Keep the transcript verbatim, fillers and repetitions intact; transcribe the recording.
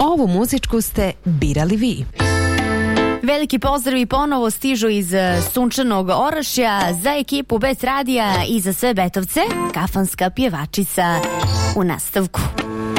ovu muzičku ste birali vi. Veliki pozdravi ponovo stižu iz sunčanog Orašja za ekipu Best radija i za sve Betovce. Kafanska pjevačica u nastavku.